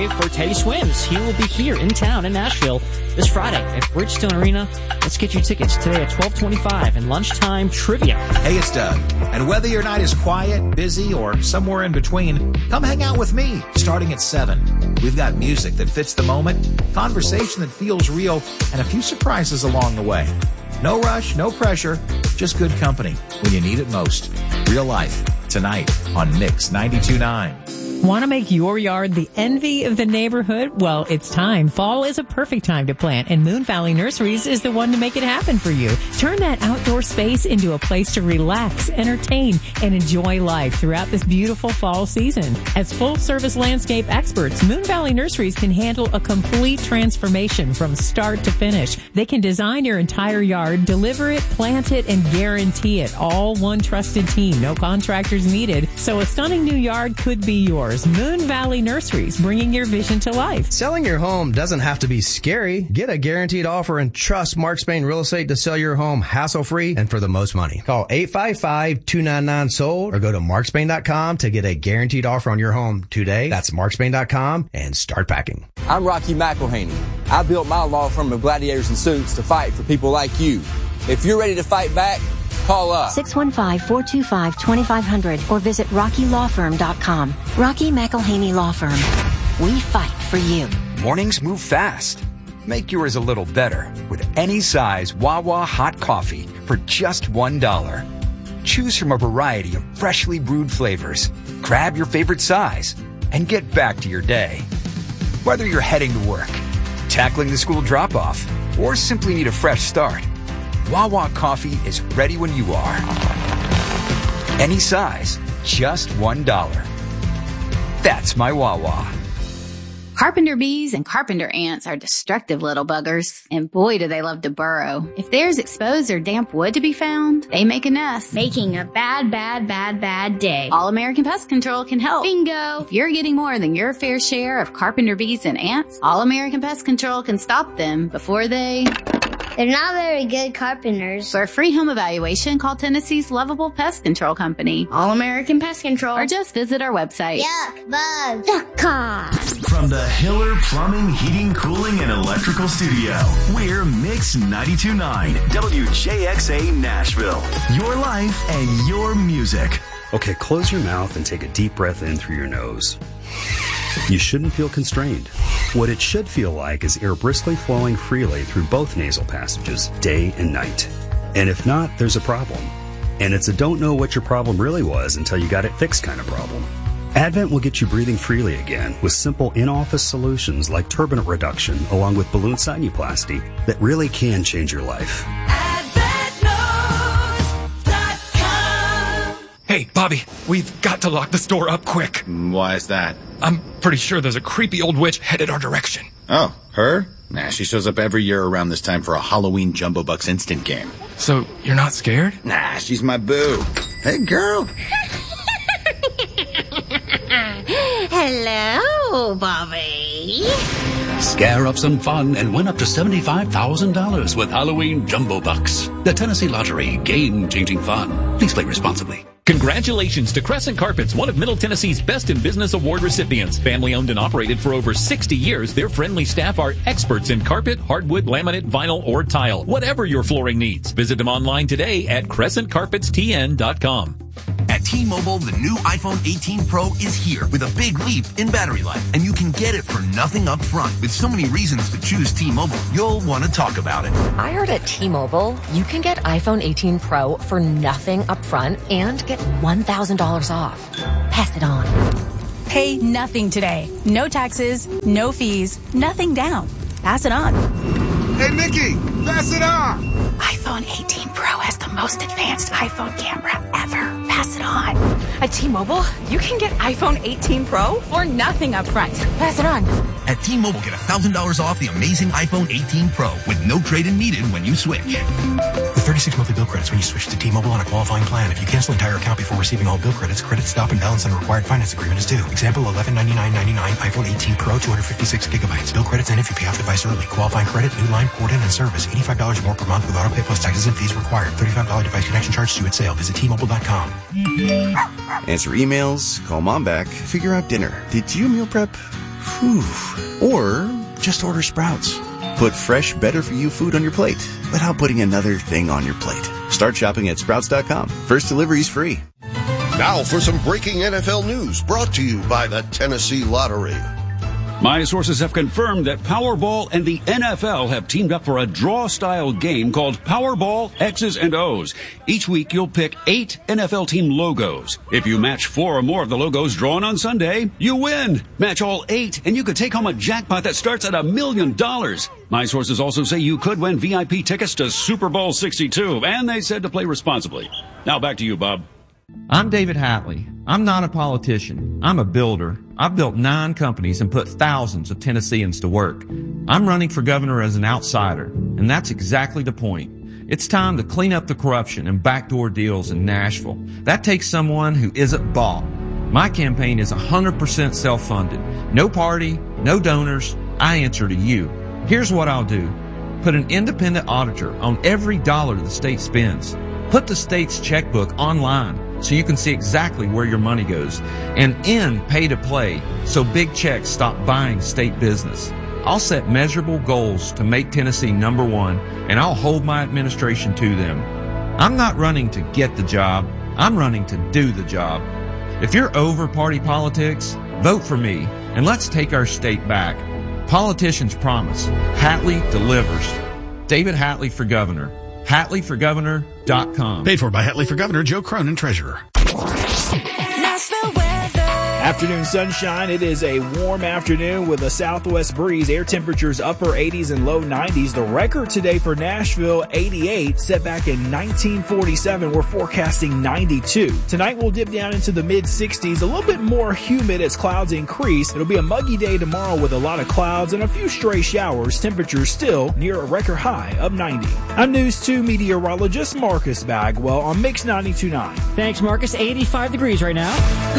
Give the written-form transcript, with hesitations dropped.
Dave for Teddy Swims. He will be here in town in Nashville this Friday at Bridgestone Arena. Let's get you tickets today at 12:25 and lunchtime trivia. Hey, it's Doug. And whether your night is quiet, busy, or somewhere in between, come hang out with me starting at 7. We've got music that fits the moment, conversation that feels real, and a few surprises along the way. No rush, no pressure, just good company when you need it most. Real life, tonight on Mix 92.9. Want to make your yard the envy of the neighborhood? Well, it's time. Fall is a perfect time to plant, and Moon Valley Nurseries is the one to make it happen for you. Turn that outdoor space into a place to relax, entertain, and enjoy life throughout this beautiful fall season. As full-service landscape experts, Moon Valley Nurseries can handle a complete transformation from start to finish. They can design your entire yard, deliver it, plant it, and guarantee it. All one trusted team. No contractors needed. So a stunning new yard could be yours. Moon Valley Nurseries, bringing your vision to life. Selling your home doesn't have to be scary. Get a guaranteed offer and trust Mark Spain Real Estate to sell your home hassle-free and for the most money. Call 855-299-SOLD or go to markspain.com to get a guaranteed offer on your home today. That's markspain.com and start packing. I'm Rocky McElhaney. I built my law firm of gladiators and suits to fight for people like you. If you're ready to fight back, call up 615-425-2500 or visit RockyLawFirm.com. Rocky McElhaney Law Firm. We fight for you. Mornings move fast. Make yours a little better with any size Wawa hot coffee for just $1. Choose from a variety of freshly brewed flavors. Grab your favorite size and get back to your day. Whether you're heading to work, tackling the school drop-off, or simply need a fresh start, Wawa coffee is ready when you are. Any size, just $1. That's my Wawa. Carpenter bees and carpenter ants are destructive little buggers, and boy do they love to burrow. If there's exposed or damp wood to be found, they make a nest, making a bad day. All American Pest Control can help. Bingo! If you're getting more than your fair share of carpenter bees and ants, All American Pest Control can stop them before they... They're not very good carpenters. For a free home evaluation, call Tennessee's Lovable Pest Control Company, All American Pest Control, or just visit our website. Yuckbugs.com. From the Hiller Plumbing, Heating, Cooling, and Electrical Studio, we're Mix 92.9 WJXA Nashville. Your life and your music. Okay, close your mouth and take a deep breath in through your nose. You shouldn't feel constrained. What it should feel like is air briskly flowing freely through both nasal passages, day and night. And if not, there's a problem. And it's a don't know what your problem really was until you got it fixed kind of problem. Advent will get you breathing freely again with simple in-office solutions like turbinate reduction along with balloon sinuplasty that really can change your life. Hey, Bobby, we've got to lock the store up quick. Why is that? I'm pretty sure there's a creepy old witch headed our direction. Oh, her? Nah, she shows up every year around this time for a Halloween Jumbo Bucks instant game. So, you're not scared? Nah, she's my boo. Hey, girl. Hello, Bobby. Scare up some fun and win up to $75,000 with Halloween Jumbo Bucks. The Tennessee Lottery, game-changing fun. Please play responsibly. Congratulations to Crescent Carpets, one of Middle Tennessee's Best in Business Award recipients. Family owned and operated for over 60 years, their friendly staff are experts in carpet, hardwood, laminate, vinyl, or tile. Whatever your flooring needs. Visit them online today at crescentcarpetstn.com. At T-Mobile, the new iPhone 18 Pro is here with a big leap in battery life, and you can get it for nothing up front. With so many reasons to choose T-Mobile, you'll want to talk about it. I heard at T-Mobile, you can get iPhone 18 Pro for nothing up front and get $1,000 off. Pass it on. Pay nothing today. No taxes, no fees, nothing down. Pass it on. Hey, Nikki, pass it on. iPhone 18 Pro has the most advanced iPhone camera ever. Pass it on. At T-Mobile, you can get iPhone 18 Pro for nothing up front. Pass it on. At T-Mobile, get $1,000 off the amazing iPhone 18 Pro with no trade-in needed when you switch. With 36 monthly bill credits when you switch to T-Mobile on a qualifying plan. If you cancel entire account before receiving all bill credits, credit stop and balance on a required finance agreement is due. Example, $1199.99 iPhone 18 Pro, 256 gigabytes. Bill credits end if you pay off device early. Qualifying credit, new line, port-in, and service. $85 more per month with auto pay plus taxes and fees required. $35 device connection charge due at sale. Visit T-Mobile.com. Answer emails, call mom back, figure out dinner. Did you meal prep? Whew. Or just order Sprouts. Put fresh, better-for-you food on your plate without putting another thing on your plate. Start shopping at Sprouts.com. First delivery's free. Now for some breaking NFL news brought to you by the Tennessee Lottery. My sources have confirmed that Powerball and the NFL have teamed up for a draw-style game called Powerball X's and O's. Each week, you'll pick 8 NFL team logos. If you match 4 or more of the logos drawn on Sunday, you win. Match all 8, and you could take home a jackpot that starts at $1 million. My sources also say you could win VIP tickets to Super Bowl 62, and they said to play responsibly. Now back to you, Bob. I'm David Hatley. I'm not a politician. I'm a builder. I've built 9 companies and put thousands of Tennesseans to work. I'm running for governor as an outsider, and that's exactly the point. It's time to clean up the corruption and backdoor deals in Nashville. That takes someone who isn't bought. My campaign is 100% self-funded. No party, no donors. I answer to you. Here's what I'll do. Put an independent auditor on every dollar the state spends. Put the state's checkbook online so you can see exactly where your money goes, and end pay to play so big checks stop buying state business. I'll set measurable goals to make Tennessee number 1, and I'll hold my administration to them. I'm not running to get the job. I'm running to do the job. If you're over party politics, vote for me, and let's take our state back. Politicians promise. Hatley delivers. David Hatley for governor. HatleyForGovernor.com. Paid for by Hatley for Governor, Joe Cronin, Treasurer. Afternoon sunshine. It is a warm afternoon with a southwest breeze. Air temperatures upper 80s and low 90s. The record today for Nashville, 88, set back in 1947. We're forecasting 92. Tonight we'll dip down into the mid 60s, a little bit more humid as clouds increase. It'll be a muggy day tomorrow with a lot of clouds and a few stray showers. Temperatures still near a record high of 90. I'm News 2 meteorologist Marcus Bagwell on Mix 92.9. Thanks, Marcus. 85 degrees right now.